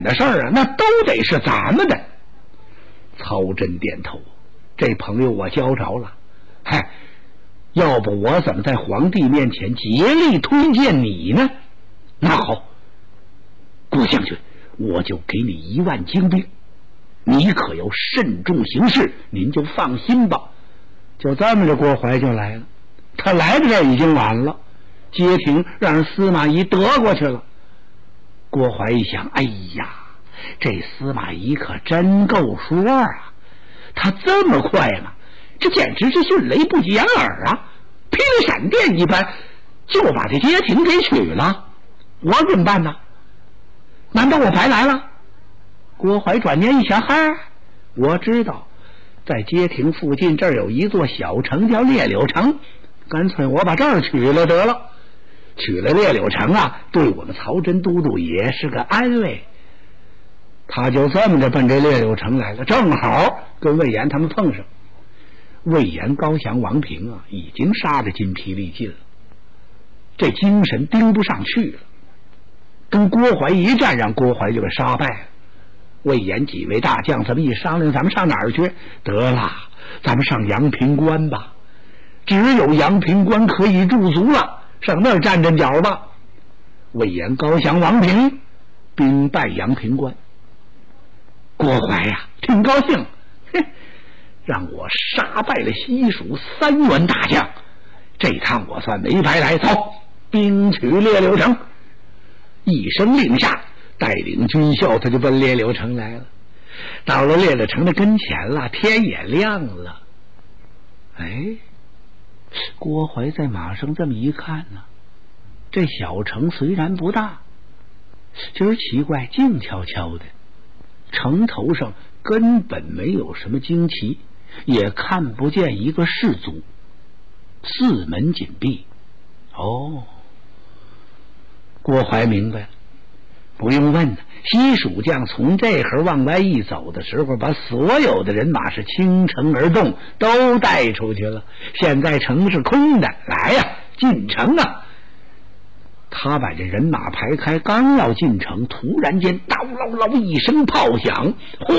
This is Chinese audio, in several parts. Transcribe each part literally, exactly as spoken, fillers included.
的事儿啊，那都得是咱们的。曹真点头，这朋友我交着了。嗨，要不我怎么在皇帝面前竭力推荐你呢？那好，郭将军，我就给你一万精兵，你可要慎重行事，您就放心吧。就这么着，郭淮就来了。他来到这儿已经晚了，街亭让人司马懿得过去了。郭淮一想，哎呀，这司马懿可真够说啊！他这么快吗？这简直是迅雷不及掩耳啊！劈了闪电一般，就把这街亭给取了。我怎么办呢？难道我白来了？郭淮转念一想，嗨，我知道在街亭附近这儿有一座小城叫烈柳城，干脆我把这儿取了得了。取了烈柳城啊，对我们曹真都督也是个安慰。他就这么着奔这烈柳城来了，正好跟魏延他们碰上。魏延、高翔、王平啊，已经杀得筋疲力尽了，这精神盯不上去了。跟郭淮一战，让郭淮就给杀败了。魏延几位大将这么一商量，咱们上哪儿去？得了，咱们上阳平关吧，只有阳平关可以驻足了，上那儿站站脚吧。魏延、高翔、王平兵败阳平关。郭淮呀、啊，挺高兴，嘿，让我杀败了西蜀三员大将，这趟我算没白来。走，兵取烈柳城。一声令下，带领军校他就奔烈柳城来了。到了烈柳城的跟前了，天也亮了。哎，郭淮在马上这么一看呢，这小城虽然不大，今儿奇怪，静悄悄的，城头上根本没有什么旌旗，也看不见一个士卒，四门紧闭。哦，郭淮明白了，不用问，西蜀将从这会儿往外一走的时候，把所有的人马是倾城而动，都带出去了。现在城是空的，来呀，进城啊！他把这人马排开，刚要进城，突然间叨唠唠一声炮响，哗，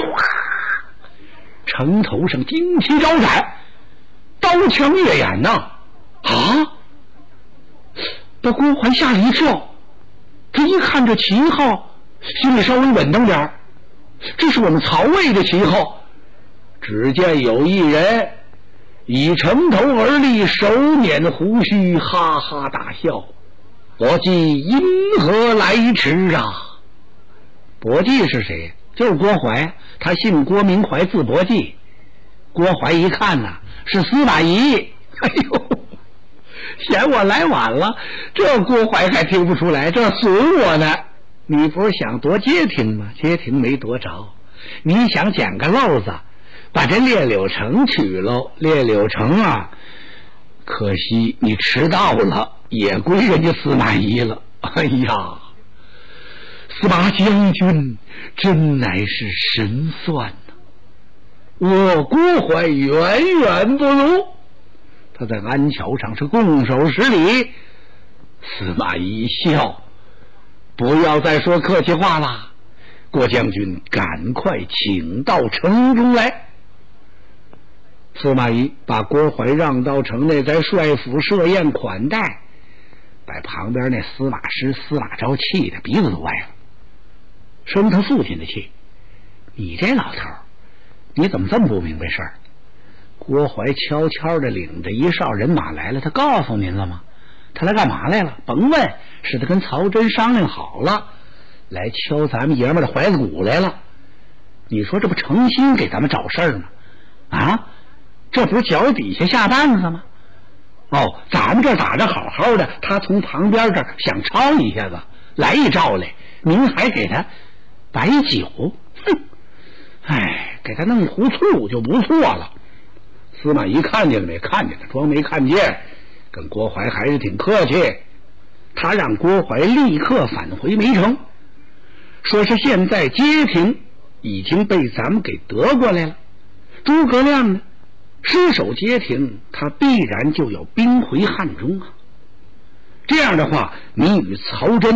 城头上旌旗招展，刀枪越眼呐！啊！把郭淮吓了一跳。他一看这旗号，心里稍微稳当点，这是我们曹魏的旗号。只见有一人以城头而立，手捻胡须，哈哈大笑。伯季因何来迟啊？伯季是谁？就是郭淮，他姓郭，名怀，字伯季。郭淮一看呐、啊，是司马懿。哎呦，嫌我来晚了，这郭淮还听不出来，这损我呢。你不是想夺街亭吗？街亭没夺着，你想捡个漏子，把这烈柳城取喽。烈柳城啊，可惜你迟到了，也归人家司马懿了。哎呀，司马将军真乃是神算呐、啊！我郭淮远远不如。他在安桥上是拱手施礼。司马懿笑，不要再说客气话了，郭将军赶快请到城中来。司马懿把郭淮让到城内，在帅府设宴款待，把旁边那司马师司马昭气的鼻子都歪了，生他父亲的气。你这老头，你怎么这么不明白事儿？郭淮悄悄地领着一哨人马来了，他告诉您了吗？他来干嘛来了？甭问，是他跟曹真商量好了，来敲咱们爷们的怀子骨来了。你说这不诚心给咱们找事儿吗？啊，这不是脚底下下绊子吗？哦，咱们这打着好好的，他从旁边这儿想抄一下子，来一招来，您还给他摆酒，哼，哎，给他弄壶醋就不错了。司马懿看见了没？看见了，装没看见，跟郭淮还是挺客气。他让郭淮立刻返回梅城，说是现在街亭已经被咱们给得过来了，诸葛亮呢失守街亭，他必然就要兵回汉中啊。这样的话，你与曹真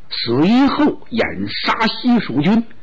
随后掩杀西蜀军。